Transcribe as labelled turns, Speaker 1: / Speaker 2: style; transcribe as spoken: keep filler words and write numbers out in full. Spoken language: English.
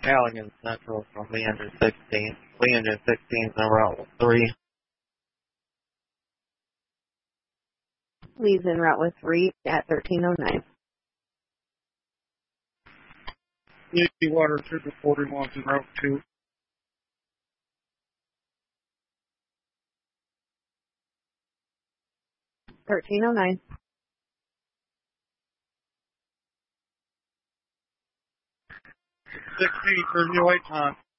Speaker 1: Callaghan Central from Leander sixteen. Leander sixteen is on route with three.
Speaker 2: Leads en route with three at thirteen oh nine.
Speaker 3: Navy Water Trooper forty-one en route two.
Speaker 2: thirteen oh nine.
Speaker 3: sixteen for your white time.